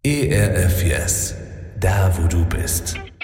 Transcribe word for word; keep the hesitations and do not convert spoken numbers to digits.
E R F Yes, da wo du bist.